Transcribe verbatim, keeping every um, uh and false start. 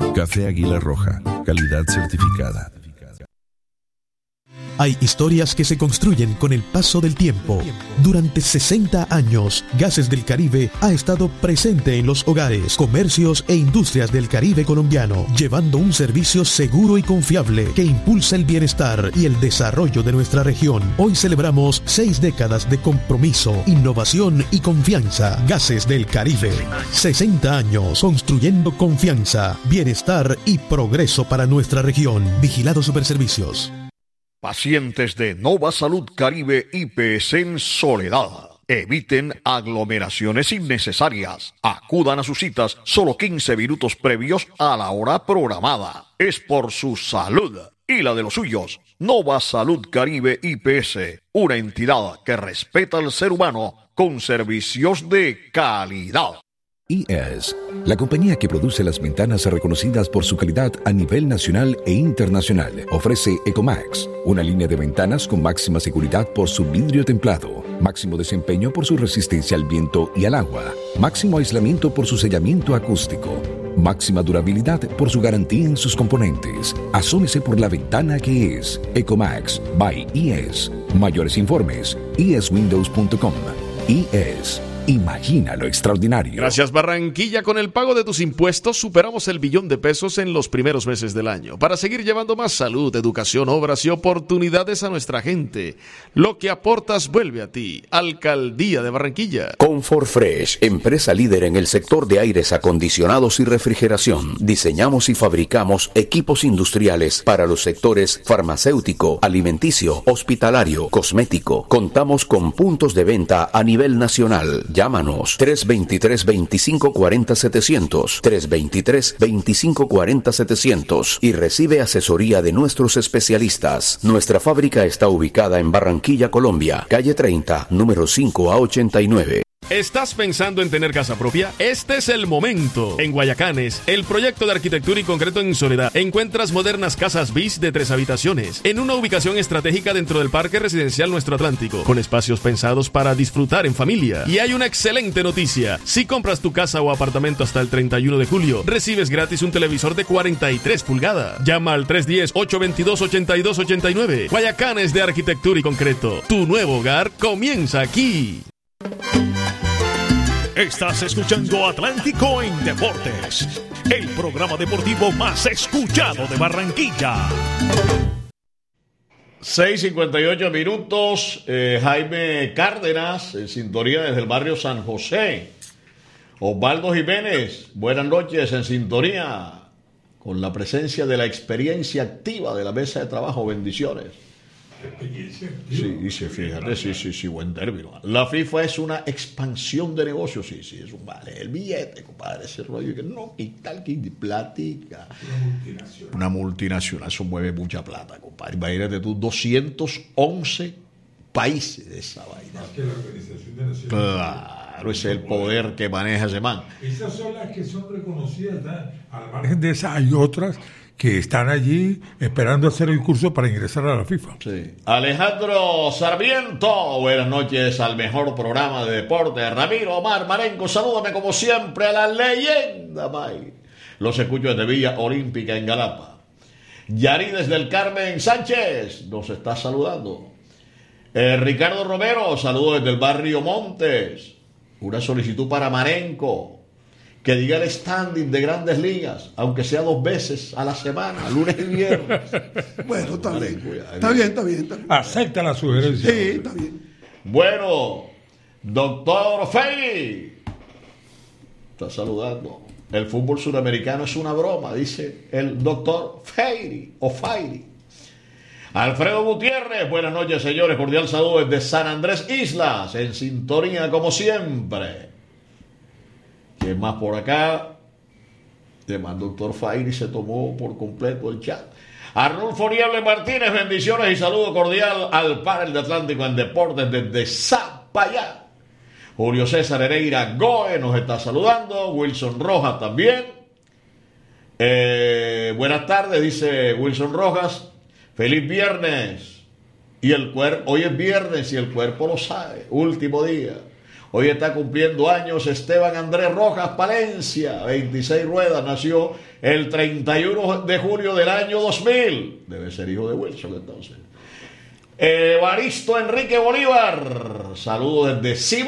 Café Águila Roja, calidad certificada. Hay historias que se construyen con el paso del tiempo. Durante sesenta años, Gases del Caribe ha estado presente en los hogares, comercios e industrias del Caribe colombiano, llevando un servicio seguro y confiable que impulsa el bienestar y el desarrollo de nuestra región. Hoy celebramos seis décadas de compromiso, innovación y confianza. Gases del Caribe. sesenta años construyendo confianza, bienestar y progreso para nuestra región. Vigilado Superservicios. Pacientes de Nova Salud Caribe I P S en Soledad. Eviten aglomeraciones innecesarias. Acudan a sus citas solo quince minutos previos a la hora programada. Es por su salud y la de los suyos. Nova Salud Caribe I P S, una entidad que respeta al ser humano con servicios de calidad. I E S, la compañía que produce las ventanas reconocidas por su calidad a nivel nacional e internacional, ofrece Ecomax, una línea de ventanas con máxima seguridad por su vidrio templado, máximo desempeño por su resistencia al viento y al agua, máximo aislamiento por su sellamiento acústico, máxima durabilidad por su garantía en sus componentes. Asómese por la ventana que es Ecomax by I E S. Mayores informes, i e s windows punto com. I E S. Imagina lo extraordinario. Gracias, Barranquilla. Con el pago de tus impuestos superamos el billón de pesos en los primeros meses del año para seguir llevando más salud, educación, obras y oportunidades a nuestra gente. Lo que aportas vuelve a ti. Alcaldía de Barranquilla. Comfort Fresh, empresa líder en el sector de aires acondicionados y refrigeración. Diseñamos y fabricamos equipos industriales para los sectores farmacéutico, alimenticio, hospitalario, cosmético. Contamos con puntos de venta a nivel nacional. Llámanos tres dos tres, veinticinco cuarenta, setecientos, tres dos tres, veinticinco cuarenta, setecientos y recibe asesoría de nuestros especialistas. Nuestra fábrica está ubicada en Barranquilla, Colombia, calle treinta, número cinco a ochenta y nueve. ¿Estás pensando en tener casa propia? Este es el momento. En Guayacanes, el proyecto de arquitectura y concreto en Soledad, encuentras modernas casas bis de tres habitaciones, en una ubicación estratégica dentro del Parque Residencial Nuestro Atlántico, con espacios pensados para disfrutar en familia. Y hay una excelente noticia. Si compras tu casa o apartamento hasta el treinta y uno de julio, recibes gratis un televisor de cuarenta y tres pulgadas. Llama al tres uno cero, ocho dos dos, ocho dos ocho nueve. Guayacanes de arquitectura y concreto. Tu nuevo hogar comienza aquí. Estás escuchando Atlántico en Deportes, el programa deportivo más escuchado de Barranquilla. seis cincuenta y ocho minutos. eh, Jaime Cárdenas, en sintonía desde el barrio San José. Osvaldo Jiménez, buenas noches, en sintonía con la presencia de la experiencia activa de la mesa de trabajo. Bendiciones. Sí, dice, fíjate, sí, sí, sí, buen término. La FIFA es una expansión de negocios, sí, sí, es un vale. El billete, compadre, ese rollo que no, y tal, que platica. Una multinacional. Una multinacional, eso mueve mucha plata, compadre. Imagínate tú, doscientos once países de esa vaina. Más que la Organización de Naciones Unidas. Claro, ese es el poder que maneja ese man. Esas son las que son reconocidas, ¿no? Al margen de esas hay otras que están allí esperando hacer el curso para ingresar a la FIFA. Sí. Alejandro Sarmiento, buenas noches al mejor programa de deporte. Ramiro Omar Marenco, salúdame como siempre a la leyenda, May. Los escucho desde Villa Olímpica en Galapa. Yarides del Carmen Sánchez nos está saludando. Eh, Ricardo Romero, saludos desde el barrio Montes. Una solicitud para Marenco. Que diga el standing de Grandes Ligas, aunque sea dos veces a la semana, lunes y viernes. Bueno, está bien. Está bien, está bien, está bien. Acepta la sugerencia. Sí, está bien. Bueno, doctor Feiri está saludando. El fútbol sudamericano es una broma, dice el doctor Feiri o Feiri. Alfredo Gutiérrez, buenas noches, señores. Cordial saludo desde San Andrés Islas, en sintonía como siempre. ¿Quién más por acá? Además, doctor Feiri se tomó por completo el chat. Arnulfo Nieble Martínez, bendiciones y saludo cordial al panel de Atlántico en Deportes desde Zapayá. Julio César Hereira Goe nos está saludando. Wilson Rojas también. Eh, buenas tardes, dice Wilson Rojas. Feliz viernes. Y el cuerpo, hoy es viernes y el cuerpo lo sabe. Último día. Hoy está cumpliendo años Esteban Andrés Rojas Palencia, veintiséis ruedas, nació el treinta y uno de julio del año dos mil. Debe ser hijo de Wilson entonces. Evaristo Enrique Bolívar, saludos desde Cima.